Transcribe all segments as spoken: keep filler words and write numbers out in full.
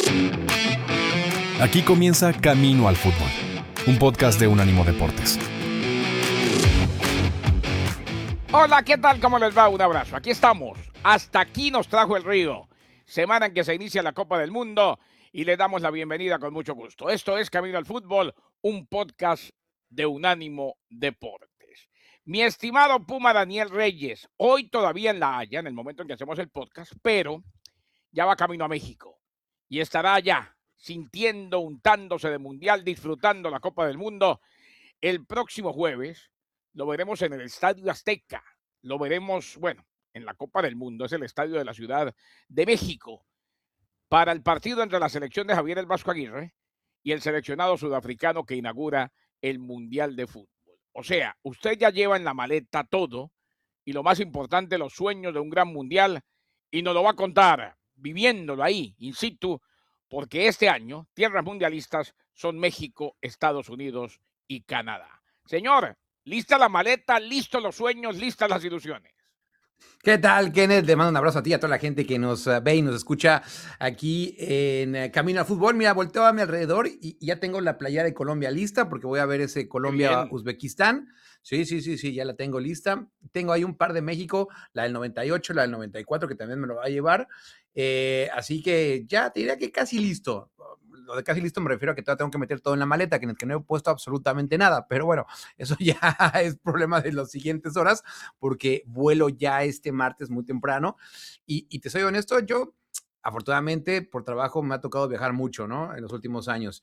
Aquí comienza Camino al Fútbol, un podcast de Unánimo Deportes. Hola, ¿qué tal? ¿Cómo les va? Un abrazo. Aquí estamos. Hasta aquí nos trajo el río. Semana en que se inicia la Copa del Mundo y le damos la bienvenida con mucho gusto. Esto es Camino al Fútbol, un podcast de Unánimo Deportes. Mi estimado Puma Daniel Reyes, hoy todavía en La Haya, en el momento en que hacemos el podcast, pero ya va camino a México y estará allá sintiendo, untándose de mundial, disfrutando la Copa del Mundo. El próximo jueves lo veremos en el Estadio Azteca, lo veremos, bueno, en la Copa del Mundo, es el estadio de la Ciudad de México, para el partido entre la selección de Javier El Vasco Aguirre y el seleccionado sudafricano que inaugura el Mundial de Fútbol. O sea, usted ya lleva en la maleta todo y lo más importante, los sueños de un gran mundial, y nos lo va a contar viviéndolo ahí, in situ, porque este año, tierras mundialistas son México, Estados Unidos y Canadá. Señor, lista la maleta, listos los sueños, listas las ilusiones. ¿Qué tal, Kenneth? Le mando un abrazo a ti y a toda la gente que nos uh, ve y nos escucha aquí en uh, Camino al Fútbol. Mira, volteo a mi alrededor y, y ya tengo la playera de Colombia lista porque voy a ver ese Colombia-Uzbekistán. Sí, sí, sí, sí, ya la tengo lista. Tengo ahí un par de México, la del noventa y ocho, la del noventa y cuatro, que también me lo va a llevar. Eh, así que ya te diría que casi listo. Lo de casi listo me refiero a que todavía tengo que meter todo en la maleta, que en el que no he puesto absolutamente nada, pero bueno, eso ya es problema de las siguientes horas, porque vuelo ya este martes muy temprano, y, y te soy honesto, yo afortunadamente por trabajo me ha tocado viajar mucho, ¿no? En los últimos años,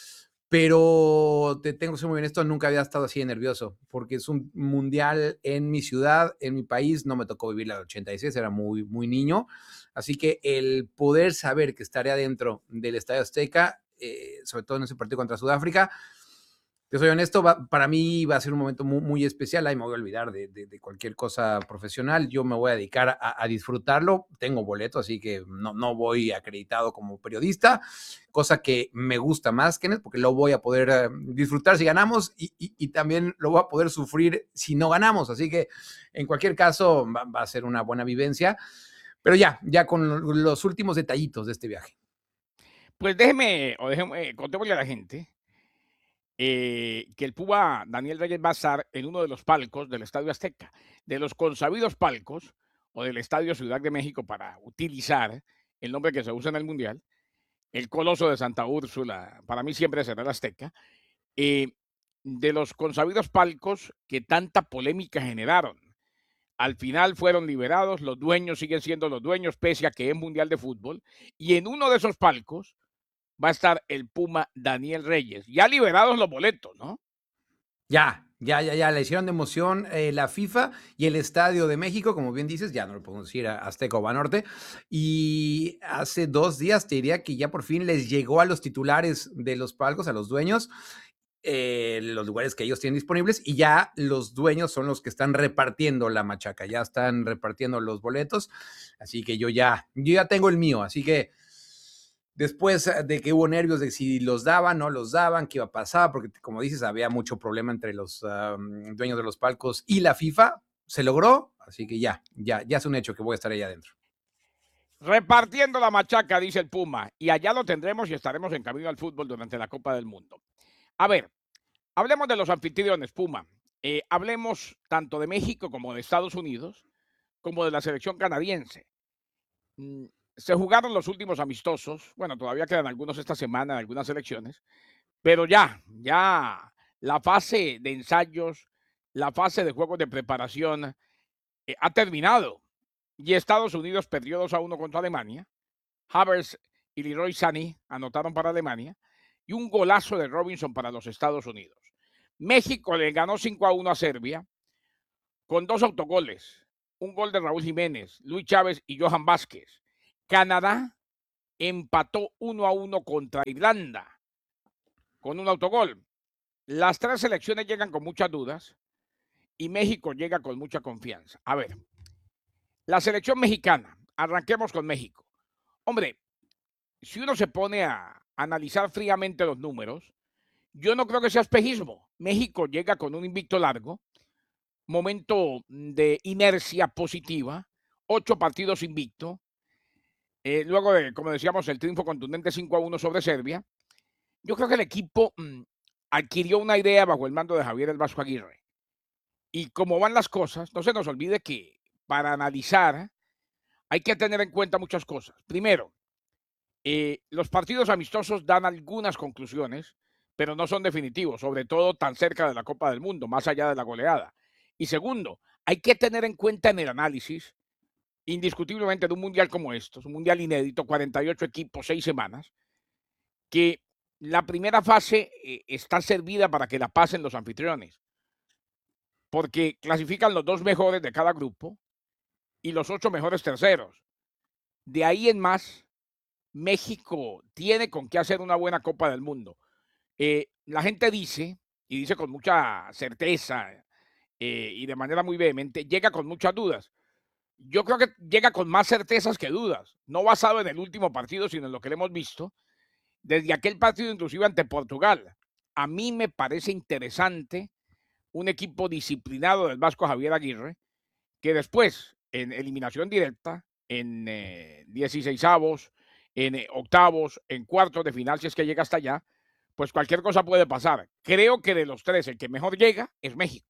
pero te tengo que ser muy honesto, nunca había estado así de nervioso, porque es un mundial en mi ciudad, en mi país, no me tocó vivir la del ochenta y seis, era muy, muy niño, así que el poder saber que estaré adentro del Estadio Azteca, eh, sobre todo en ese partido contra Sudáfrica, te soy honesto, va, para mí va a ser un momento muy, muy especial. Ahí me voy a olvidar de, de, de cualquier cosa profesional. Yo me voy a dedicar a, a disfrutarlo. Tengo boleto, así que no, no voy acreditado como periodista, cosa que me gusta más, Kenneth, porque lo voy a poder uh, disfrutar si ganamos y, y, y también lo voy a poder sufrir si no ganamos. Así que en cualquier caso va, va a ser una buena vivencia. Pero ya, ya con los últimos detallitos de este viaje. Pues déjeme, o déjeme, contémosle a la gente eh, que el Puma Daniel Reyes va a estar en uno de los palcos del Estadio Azteca, de los consabidos palcos o del Estadio Ciudad de México, para utilizar el nombre que se usa en el Mundial, el Coloso de Santa Úrsula, para mí siempre será el Azteca, eh, de los consabidos palcos que tanta polémica generaron. Al final fueron liberados, los dueños siguen siendo los dueños, pese a que es Mundial de Fútbol, y en uno de esos palcos va a estar el Puma Daniel Reyes. Ya liberados los boletos, ¿no? Ya, ya, ya, ya, le hicieron de emoción eh, la FIFA y el Estadio de México, como bien dices, ya no lo podemos decir a Azteca o Banorte, y hace dos días te diría que ya por fin les llegó a los titulares de los palcos, a los dueños, eh, los lugares que ellos tienen disponibles, y ya los dueños son los que están repartiendo la machaca, ya están repartiendo los boletos, así que yo ya, yo ya tengo el mío, así que después de que hubo nervios de si los daban, no los daban, qué iba a pasar, porque como dices, había mucho problema entre los um, dueños de los palcos y la FIFA, se logró, así que ya, ya, ya es un hecho que voy a estar ahí adentro. Repartiendo la machaca, dice el Puma, y allá lo tendremos y estaremos en camino al fútbol durante la Copa del Mundo. A ver, hablemos de los anfitriones, Puma. Eh, hablemos tanto de México como de Estados Unidos, como de la selección canadiense. Mm, se jugaron los últimos amistosos, bueno, todavía quedan algunos esta semana en algunas selecciones, pero ya, ya la fase de ensayos, la fase de juegos de preparación eh, ha terminado. Y Estados Unidos perdió dos a uno contra Alemania. Havertz y Leroy Sané anotaron para Alemania y un golazo de Robinson para los Estados Unidos. México le ganó cinco a uno a Serbia con dos autogoles, un gol de Raúl Jiménez, Luis Chávez y Johan Vázquez. Canadá empató uno a uno contra Irlanda con un autogol. Las tres selecciones llegan con muchas dudas y México llega con mucha confianza. A ver, la selección mexicana, arranquemos con México. Hombre, si uno se pone a analizar fríamente los números, yo no creo que sea espejismo. México llega con un invicto largo, momento de inercia positiva, ocho partidos invicto, eh, luego de, como decíamos, el triunfo contundente cinco a uno sobre Serbia, yo creo que el equipo mm, adquirió una idea bajo el mando de Javier El Vasco Aguirre. Y como van las cosas, no se nos olvide que para analizar hay que tener en cuenta muchas cosas. Primero, eh, los partidos amistosos dan algunas conclusiones, pero no son definitivos, sobre todo tan cerca de la Copa del Mundo, más allá de la goleada. Y segundo, hay que tener en cuenta en el análisis, indiscutiblemente de un mundial como estos, un mundial inédito, cuarenta y ocho equipos, seis semanas, que la primera fase eh, está servida para que la pasen los anfitriones, porque clasifican los dos mejores de cada grupo y los ocho mejores terceros. De ahí en más, México tiene con qué hacer una buena Copa del Mundo. Eh, la gente dice, y dice con mucha certeza eh, y de manera muy vehemente, llega con muchas dudas. Yo creo que llega con más certezas que dudas, no basado en el último partido, sino en lo que le hemos visto, desde aquel partido inclusive ante Portugal. A mí me parece interesante un equipo disciplinado del Vasco Javier Aguirre, que después, en eliminación directa, en eh, dieciseisavos, en eh, octavos, en cuartos de final, si es que llega hasta allá, pues cualquier cosa puede pasar. Creo que de los tres, el que mejor llega es México.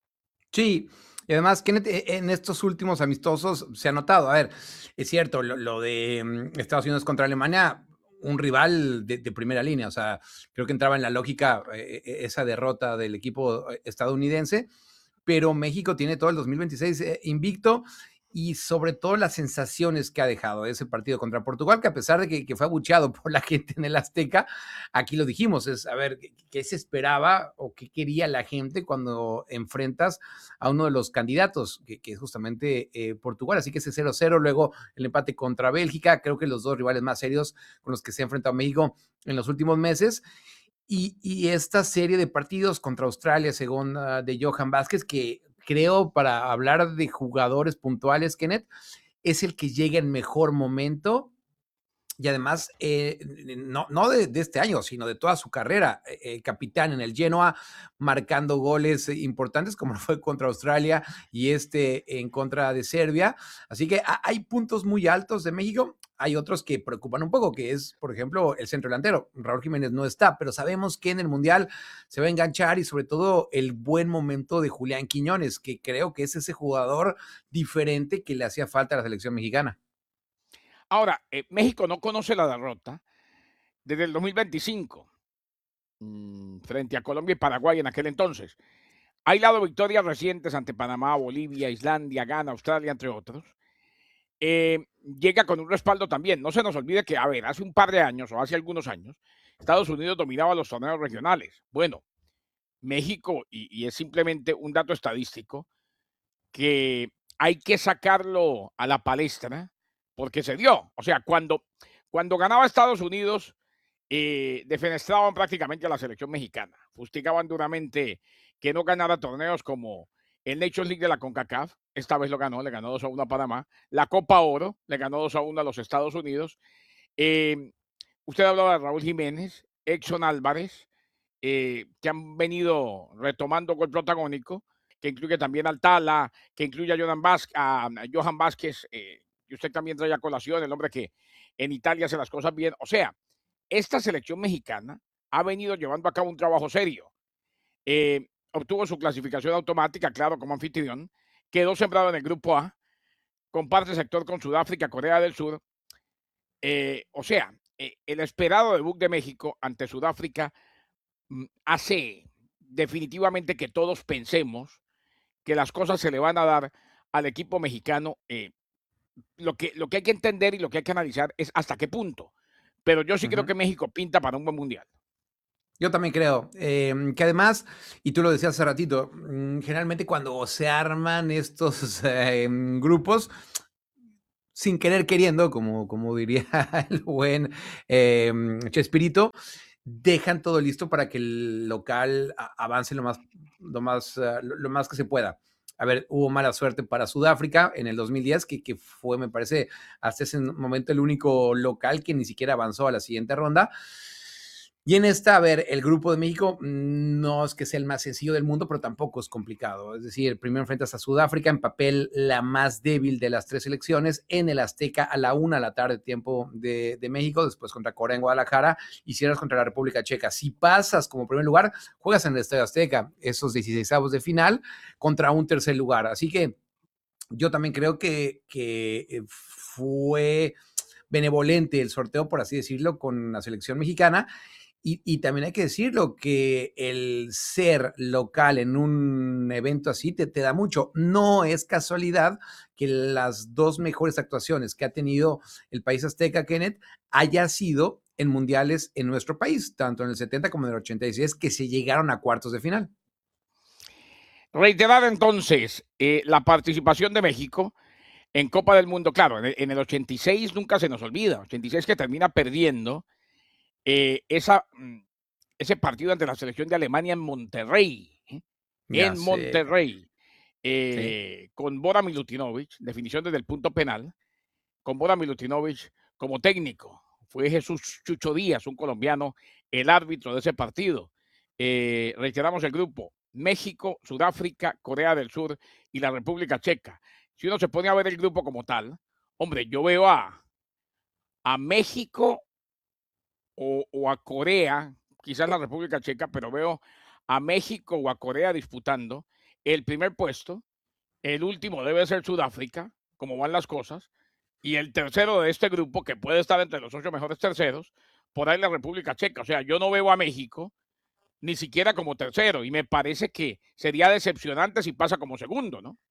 Sí, y además, Kenneth, e- en estos últimos amistosos se ha notado, a ver, es cierto, lo, lo de mm, Estados Unidos contra Alemania, un rival de, de primera línea, o sea, creo que entraba en la lógica eh, eh, esa derrota del equipo eh, estadounidense, pero México tiene todo el dos mil veintiséis eh, invicto y sobre todo las sensaciones que ha dejado ese partido contra Portugal, que a pesar de que, que fue abucheado por la gente en el Azteca, aquí lo dijimos, es a ver qué, qué se esperaba o qué quería la gente cuando enfrentas a uno de los candidatos, que, que es justamente eh, Portugal, así que ese cero cero, luego el empate contra Bélgica, creo que los dos rivales más serios con los que se ha enfrentado México en los últimos meses, y, y esta serie de partidos contra Australia, según uh, de Johan Vázquez, que creo para hablar de jugadores puntuales, Kenneth, es el que llega en mejor momento y además, eh, no, no de, de, este año, sino de toda su carrera, eh, capitán en el Genoa, marcando goles importantes, como fue contra Australia y este en contra de Serbia. Así que hay puntos muy altos de México. Hay otros que preocupan un poco, que es, por ejemplo, el centro delantero. Raúl Jiménez no está, pero sabemos que en el Mundial se va a enganchar y sobre todo el buen momento de Julián Quiñones, que creo que es ese jugador diferente que le hacía falta a la selección mexicana. Ahora, eh, México no conoce la derrota desde el dos mil veinticinco, mmm, frente a Colombia y Paraguay en aquel entonces. Ha hilado victorias recientes ante Panamá, Bolivia, Islandia, Ghana, Australia, entre otros. Eh, llega con un respaldo también. No se nos olvide que, a ver, hace un par de años o hace algunos años, Estados Unidos dominaba los torneos regionales. Bueno, México, y, y es simplemente un dato estadístico, que hay que sacarlo a la palestra porque se dio. O sea, cuando, cuando ganaba Estados Unidos, eh, defenestraban prácticamente a la selección mexicana. Fustigaban duramente que no ganara torneos como el Nations League de la CONCACAF. Esta vez lo ganó, le ganó dos a uno a Panamá. La Copa Oro, le ganó dos a uno a los Estados Unidos. Eh, usted hablaba de Raúl Jiménez, Edson Álvarez, eh, que han venido retomando gol protagónico, que incluye también al Tala, que incluye a Johan Vázquez, a Johan Vázquez eh, y usted también trae a colación, el hombre que en Italia hace las cosas bien. O sea, esta selección mexicana ha venido llevando a cabo un trabajo serio. Eh, obtuvo su clasificación automática, claro, como anfitrión, quedó sembrado en el grupo A, comparte sector con Sudáfrica, Corea del Sur. Eh, o sea, eh, el esperado debut de México ante Sudáfrica mm, hace definitivamente que todos pensemos que las cosas se le van a dar al equipo mexicano. Eh, lo, que, lo que hay que entender y lo que hay que analizar es hasta qué punto. Pero yo sí uh-huh. creo que México pinta para un buen mundial. Yo también creo eh, que además, y tú lo decías hace ratito, generalmente cuando se arman estos eh, grupos, sin querer queriendo, como, como diría el buen eh, Chespirito, dejan todo listo para que el local avance lo más, lo más, uh, lo más que se pueda. A ver, hubo mala suerte para Sudáfrica en el dos mil diez, que, que fue, me parece, hasta ese momento el único local que ni siquiera avanzó a la siguiente ronda. Y en esta, a ver, el grupo de México no es que sea el más sencillo del mundo, pero tampoco es complicado. Es decir, primero enfrentas a Sudáfrica, en papel la más débil de las tres selecciones, en el Azteca a la una de la tarde, tiempo de, de México, después contra Corea en Guadalajara y cierras contra la República Checa. Si pasas como primer lugar, juegas en el Estadio Azteca, esos dieciseisavos de final, contra un tercer lugar. Así que yo también creo que, que fue benevolente el sorteo, por así decirlo, con la selección mexicana. Y, y, también hay que decirlo, que el ser local en un evento así te, te da mucho. No es casualidad que las dos mejores actuaciones que ha tenido el país azteca, Kenneth, haya sido en mundiales en nuestro país, tanto en el setenta como en el ochenta y seis, que se llegaron a cuartos de final. Reiterar entonces eh, la participación de México en Copa del Mundo. Claro, en el, en el ochenta y seis nunca se nos olvida, ochenta y seis que termina perdiendo eh, esa, ese partido ante la selección de Alemania en Monterrey, ¿eh? en sé. Monterrey, eh, sí. con Bora Milutinovic, definición desde el punto penal, con Bora Milutinovic como técnico. Fue Jesús Chucho Díaz, un colombiano, el árbitro de ese partido. Eh, reiteramos el grupo: México, Sudáfrica, Corea del Sur y la República Checa. Si uno se pone a ver el grupo como tal, hombre, yo veo a, a México o, o a Corea, quizás la República Checa, pero veo a México o a Corea disputando el primer puesto. El último debe ser Sudáfrica, como van las cosas, y el tercero de este grupo, que puede estar entre los ocho mejores terceros, por ahí la República Checa. O sea, yo no veo a México ni siquiera como tercero, y me parece que sería decepcionante si pasa como segundo, ¿no?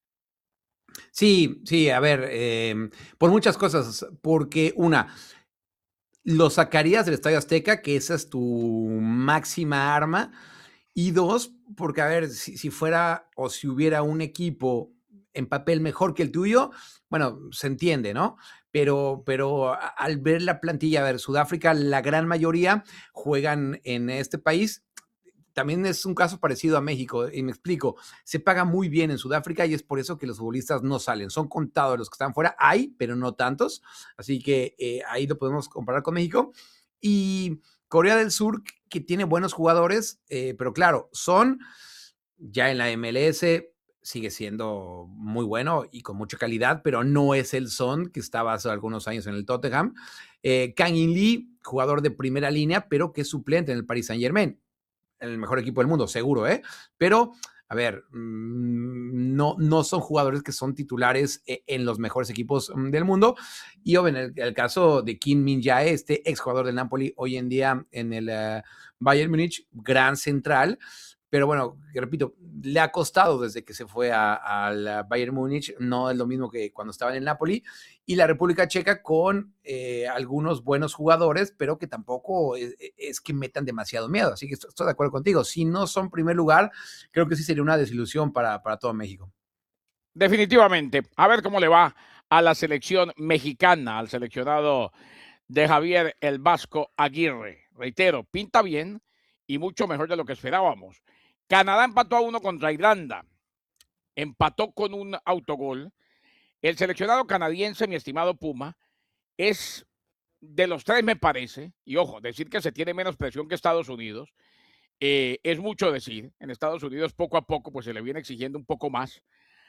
Sí, sí, a ver, eh, por muchas cosas, porque una, lo sacarías del Estadio Azteca, que esa es tu máxima arma, y dos, porque a ver, si, si fuera o si hubiera un equipo en papel mejor que el tuyo, bueno, se entiende, ¿no? Pero, pero al ver la plantilla, a ver, Sudáfrica, la gran mayoría juegan en este país. También es un caso parecido a México, y me explico, se paga muy bien en Sudáfrica y es por eso que los futbolistas no salen, son contados los que están fuera, hay, pero no tantos, así que eh, ahí lo podemos comparar con México. Y Corea del Sur, que tiene buenos jugadores, eh, pero claro, son ya en la M L S, sigue siendo muy bueno y con mucha calidad, pero no es el Son que estaba hace algunos años en el Tottenham. Eh, Kang In Lee, jugador de primera línea, pero que es suplente en el Paris Saint Germain, el mejor equipo del mundo, seguro, ¿eh? Pero, a ver, no, no son jugadores que son titulares en los mejores equipos del mundo. Y en el, el caso de Kim Min-jae, este exjugador del Napoli, hoy en día en el uh, Bayern Múnich, gran central. Pero bueno, repito, le ha costado desde que se fue al Bayern Múnich, no es lo mismo que cuando estaba en el Napoli, y la República Checa con eh, algunos buenos jugadores, pero que tampoco es, es que metan demasiado miedo, así que estoy, estoy de acuerdo contigo, si no son primer lugar, creo que sí sería una desilusión para, para todo México. Definitivamente, a ver cómo le va a la selección mexicana, al seleccionado de Javier el Vasco Aguirre. Reitero, pinta bien y mucho mejor de lo que esperábamos. Canadá empató a uno contra Irlanda, empató con un autogol. El seleccionado canadiense, mi estimado Puma, es de los tres, me parece, y ojo, decir que se tiene menos presión que Estados Unidos, eh, es mucho decir. En Estados Unidos poco a poco pues se le viene exigiendo un poco más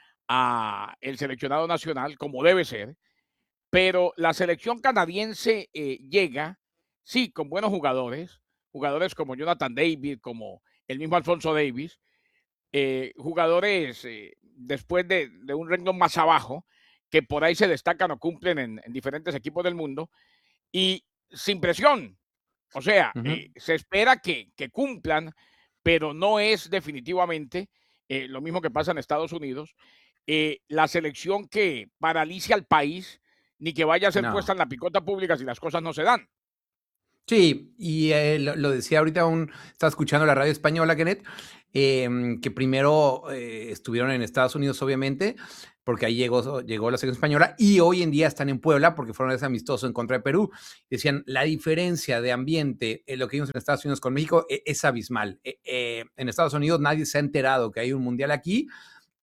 a el seleccionado nacional, como debe ser, pero la selección canadiense eh, llega, sí, con buenos jugadores, jugadores como Jonathan David, como el mismo Alfonso Davis, eh, jugadores eh, después de, de, un renglón más abajo, que por ahí se destacan o cumplen en, en diferentes equipos del mundo, y sin presión. O sea, uh-huh. eh, se espera que, que cumplan, pero no es definitivamente eh, lo mismo que pasa en Estados Unidos. Eh, la selección que paralice al país, ni que vaya a ser no. puesta en la picota pública si las cosas no se dan. Sí, y eh, lo, lo decía ahorita, un, estaba escuchando la radio española, Kenneth, eh, que primero eh, estuvieron en Estados Unidos, obviamente, porque ahí llegó, llegó la selección española, y hoy en día están en Puebla, porque fueron ese amistoso en contra de Perú. Decían, la diferencia de ambiente en lo que vimos en Estados Unidos con México es, es abismal. Eh, eh, en Estados Unidos nadie se ha enterado que hay un mundial aquí,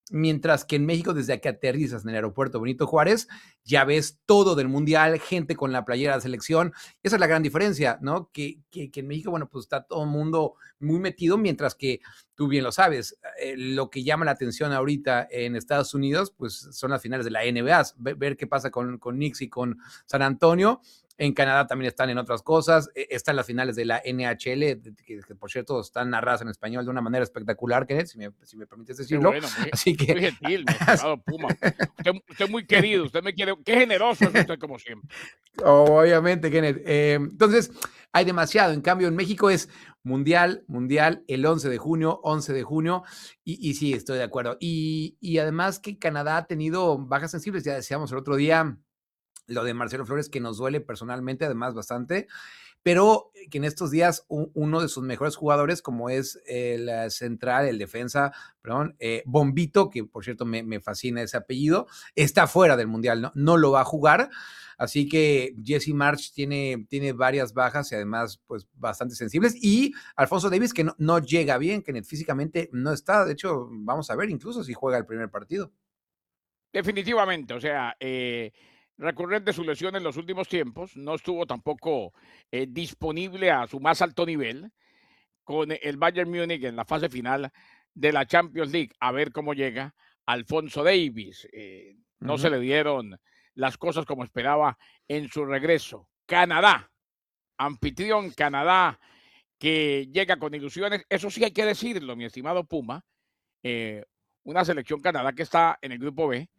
mientras que en México, desde que aterrizas en el aeropuerto Benito Juárez, ya ves todo del Mundial, gente con la playera de la selección. Esa es la gran diferencia, ¿no? Que, que, que en México, bueno, pues está todo el mundo muy metido, mientras que tú bien lo sabes, eh, lo que llama la atención ahorita en Estados Unidos, pues son las finales de la N B A, ver, ver qué pasa con, con Knicks y con San Antonio. En Canadá también están en otras cosas. Están las finales de la N H L, que, que por cierto están narradas en español de una manera espectacular, Kenneth, si me, si me permites Qué decirlo. bueno, muy, Así que, muy gentil, mi estimado Puma. Usted, usted es muy querido, usted me quiere. Qué generoso es usted, como siempre. Obviamente, Kenneth. Eh, entonces, hay demasiado. En cambio, en México es mundial, mundial, el once de junio, once de junio, y, y sí, estoy de acuerdo. Y, y además que Canadá ha tenido bajas sensibles, ya decíamos el otro día, lo de Marcelo Flores, que nos duele personalmente, además bastante, pero que en estos días un, uno de sus mejores jugadores, como es el uh, central, el defensa, perdón, eh, Bombito, que por cierto me, me fascina ese apellido, está fuera del Mundial, ¿no? No lo va a jugar, así que Jesse March tiene, tiene varias bajas y además pues bastante sensibles, y Alfonso Davis, que no, no llega bien, que físicamente no está, de hecho vamos a ver incluso si juega el primer partido. Definitivamente, o sea, eh, recurrente su lesión en los últimos tiempos, no estuvo tampoco eh, disponible a su más alto nivel con el Bayern Múnich en la fase final de la Champions League. A ver cómo llega Alfonso Davis. Eh, no Uh se -huh. le dieron las cosas como esperaba en su regreso. Canadá, anfitrión Canadá, que llega con ilusiones. Eso sí hay que decirlo, mi estimado Puma. Eh, una selección Canadá que está en el grupo B,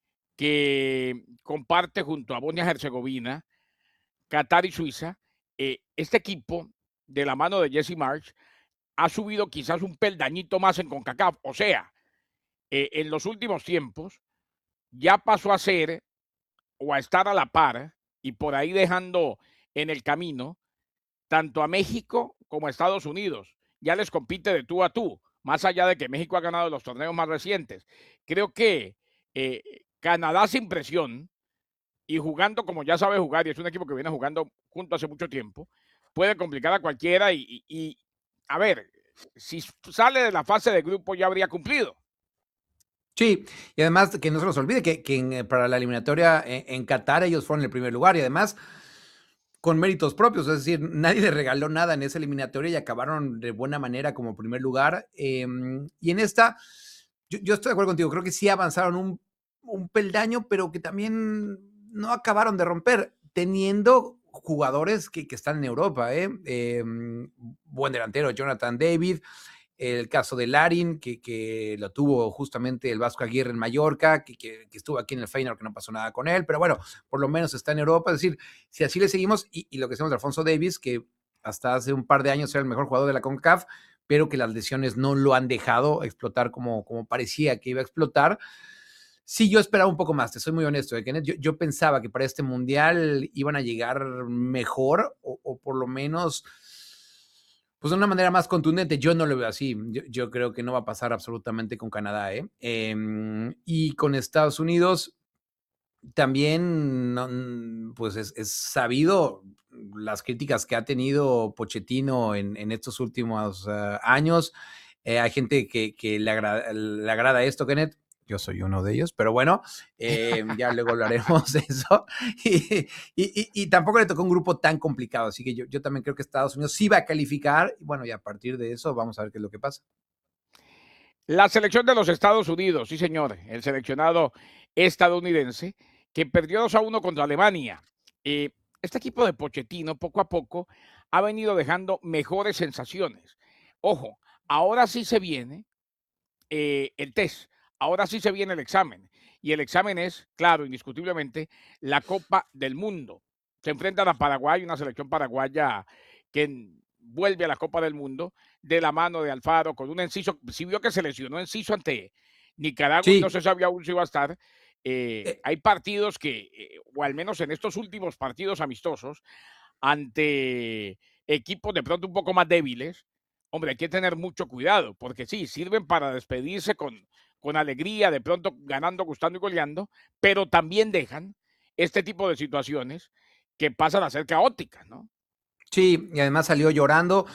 que comparte junto a Bosnia-Herzegovina, Qatar y Suiza. Eh, este equipo, de la mano de Jesse March, ha subido quizás un peldañito más en CONCACAF. O sea, eh, en los últimos tiempos ya pasó a ser o a estar a la par y por ahí dejando en el camino tanto a México como a Estados Unidos. Ya les compite de tú a tú, más allá de que México ha ganado los torneos más recientes. Creo que eh, Canadá sin presión y jugando como ya sabe jugar, y es un equipo que viene jugando junto hace mucho tiempo, puede complicar a cualquiera y, y, y a ver, si sale de la fase de grupo ya habría cumplido. Sí, y además que no se nos olvide que, que en, para la eliminatoria en, en Qatar ellos fueron el primer lugar y además con méritos propios, es decir, nadie les regaló nada en esa eliminatoria y acabaron de buena manera como primer lugar. Eh, y en esta, yo, yo, estoy de acuerdo contigo, creo que sí avanzaron un, un peldaño, pero que también no acabaron de romper, teniendo jugadores que, que están en Europa. ¿eh? Eh, buen delantero, Jonathan David. El caso de Larin, que, que lo tuvo justamente el Vasco Aguirre en Mallorca, que, que, que estuvo aquí en el Feyenoord, que no pasó nada con él, pero bueno, por lo menos está en Europa. Es decir, si así le seguimos, y, y lo que hacemos de Alfonso Davis, que hasta hace un par de años era el mejor jugador de la CONCACAF, pero que las lesiones no lo han dejado explotar como, como parecía que iba a explotar. Sí, yo esperaba un poco más, te soy muy honesto, ¿eh, Kenneth? Yo, yo pensaba que para este Mundial iban a llegar mejor, o, o por lo menos pues de una manera más contundente. Yo no lo veo así. Yo, yo creo que no va a pasar absolutamente con Canadá. ¿eh? Eh, y con Estados Unidos también, no, pues es, es, sabido las críticas que ha tenido Pochettino en, en estos últimos uh, años. Eh, hay gente que, que le, agrada, le agrada esto, Kenneth. Yo soy uno de ellos, pero bueno, eh, ya luego hablaremos de eso. Y, y, y, y, tampoco le tocó un grupo tan complicado, así que yo, yo también creo que Estados Unidos sí va a calificar. Y bueno, y a partir de eso vamos a ver qué es lo que pasa. La selección de los Estados Unidos, sí señor, el seleccionado estadounidense, que perdió dos a uno contra Alemania. Eh, este equipo de Pochettino, poco a poco, ha venido dejando mejores sensaciones. Ojo, ahora sí se viene eh, el test. Ahora sí se viene el examen. Y el examen es, claro, indiscutiblemente, la Copa del Mundo. Se enfrentan a Paraguay, una selección paraguaya que vuelve a la Copa del Mundo de la mano de Alfaro con un Enciso. Si vio que se lesionó Enciso ante Nicaragua sí. y no se sabía aún si iba a estar. Eh, eh. Hay partidos que, eh, o al menos en estos últimos partidos amistosos, ante equipos de pronto un poco más débiles, hombre, hay que tener mucho cuidado, porque sí, sirven para despedirse con, con alegría, de pronto ganando, gustando y goleando, pero también dejan este tipo de situaciones que pasan a ser caóticas, ¿no? Sí, y además salió llorando.